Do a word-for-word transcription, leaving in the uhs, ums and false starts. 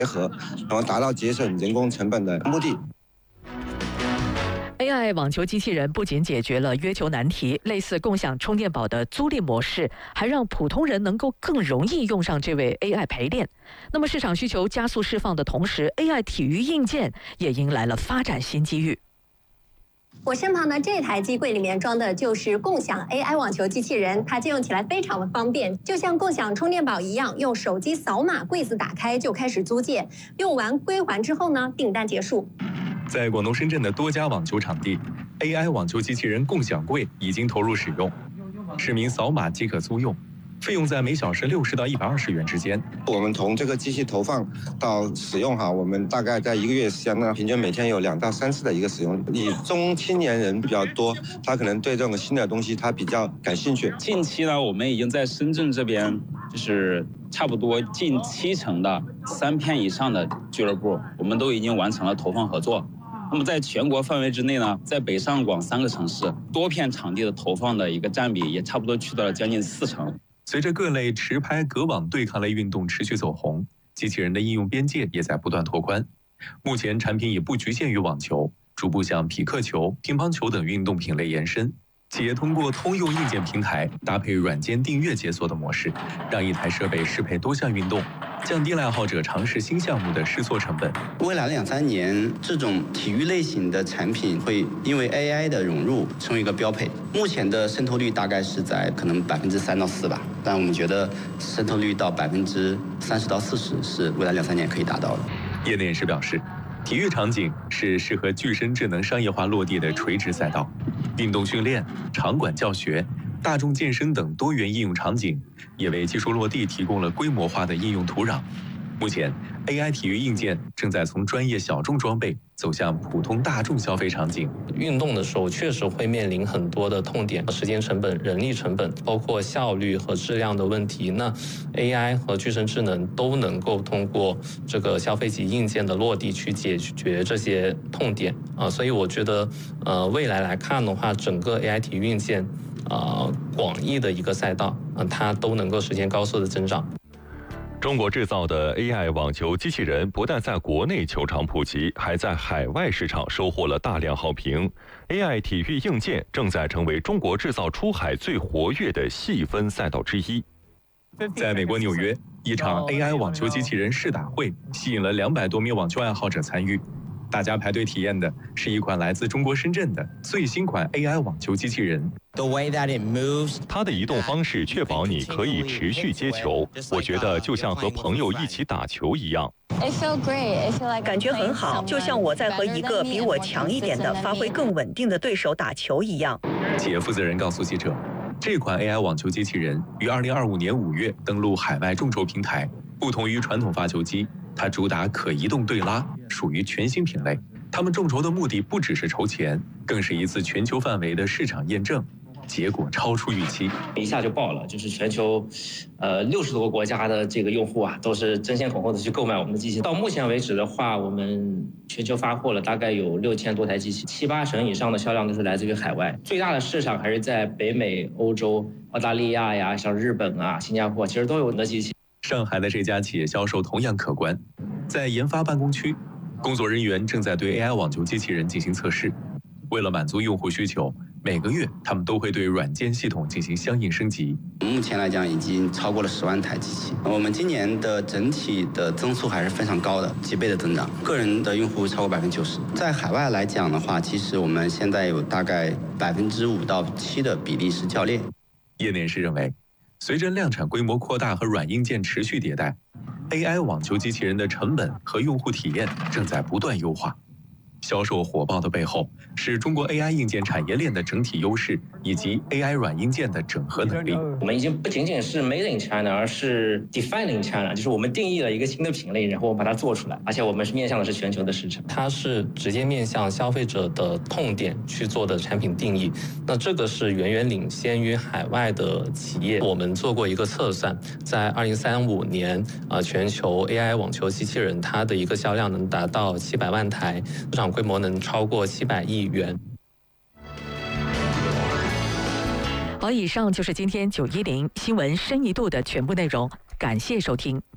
合，然后达到节省人工成本的目的。 A I 网球机器人不仅解决了约球难题，类似共享充电宝的租赁模式，还让普通人能够更容易用上这位 A I 陪练。那么市场需求加速释放的同时 ，A I 体育硬件也迎来了发展新机遇。 我身旁的这台机柜里面装的就是共享 A I 网球机器人，它借用起来非常的方便，就像共享充电宝一样，用手机扫码，柜子打开就开始租借，用完归还之后呢，订单结束。 在广东深圳的多家网球场地 ，A I 网球机器人共享柜已经投入使用，市民扫码即可租用。费用在每小时六十到一百二十元之间。 我们从这个机器投放到使用哈，我们大概在一个月时间呢，平均每天有两到三次的一个使用。以中青年人比较多，他可能对这种新的东西他比较感兴趣。 近期呢，我们已经在深圳这边，就是差不多近七成的三片以上的俱乐部，我们都已经完成了投放合作。那么在全国范围之内呢，在北上广三个城市，多片场地的投放的一个占比也差不多去到了将近四成。 随着各类持拍、隔网对抗类运动持续走红，机器人的应用边界也在不断拓宽。目前产品也不局限于网球，逐步向匹克球、乒乓球等运动品类延伸。企业通过通用硬件平台搭配软件订阅解锁的模式，让一台设备适配多项运动，降低了爱好者尝试新项目的试错成本。 未来两三年，这种体育类型的产品会因为 A I 的融入成为一个标配。目前的渗透率大概是在可能百分之三到四吧，但我们觉得渗透率到百分之三十到四十是未来两三年可以达到的。 业内人士表示，体育场景是适合具身智能商业化落地的垂直赛道，运动训练、场馆教学、大众健身等多元应用场景，也为技术落地提供了规模化的应用土壤。目前 ，A I 体育硬件正在从专业小众装备走向普通大众消费场景。 运动的时候确实会面临很多的痛点，时间成本、人力成本，包括效率和质量的问题。那 A I 和具身智能都能够通过这个消费级硬件的落地去解决这些痛点啊，所以我觉得，呃，未来来看的话，整个 A I 体育硬件啊、呃、广义的一个赛道啊、呃，它都能够实现高速的增长。 中国制造的 A I 网球机器人不但在国内球场普及，还在海外市场收获了大量好评。A I 体育硬件正在成为中国制造出海最活跃的细分赛道之一。 在美国纽约，一场 A I 网球机器人试打会吸引了两百多名网球爱好者参与。大家排队体验的是一款来自中国深圳的最新款 A I 网球机器人。 它的移动方式确保你可以持续接球，我觉得就像和朋友一起打球一样。 感觉很好，就像我在和一个比我强一点的、发挥更稳定的对手打球一样。 企业负责人告诉记者，这款 A I 网球机器人于二零二五年五月登陆海外众筹平台，不同于传统发球机，它主打可移动对拉，属于全新品类。他们众筹的目的不只是筹钱，更是一次全球范围的市场验证，结果超出预期， 一下就爆了，就是全球，呃，六十多个国家的这个用户啊，都是争先恐后的去购买我们的机器。到目前为止的话，我们全球发货了大概有六千多台机器，七八成以上的销量都是来自于海外，最大的市场还是在北美、欧洲、澳大利亚呀，像日本啊、新加坡，其实都有我们的机器。 上海的这家企业销售同样可观，在研发办公区，工作人员正在对 A I 网球机器人进行测试。为了满足用户需求，每个月他们都会对软件系统进行相应升级。 目前来讲，已经超过了十万台机器。我们今年的整体的增速还是非常高的，几倍的增长。个人的用户超过百分之九十。在海外来讲的话，其实我们现在有大概百分之五到七的比例是教练。 业内人士认为，随着量产规模扩大和软硬件持续迭代 ，A I 网球机器人的成本和用户体验正在不断优化。销售火爆的背后，是中国 A I 硬件产业链的整体优势，以及 A I 软硬件的整合能力。 我们已经不仅仅是 Made in China， 而是 Defining China， 就是我们定义了一个新的品类，然后我们把它做出来，而且我们是面向的是全球的市场。 它是直接面向消费者的痛点去做的产品定义，那这个是远远领先于海外的企业。我们做过一个测算，在二零三五年，呃，全球 A I 网球机器人它的一个销量能达到七百万台，市场规模能超过七百亿元。 好，以上就是今天九一零新闻深一度的全部内容，感谢收听。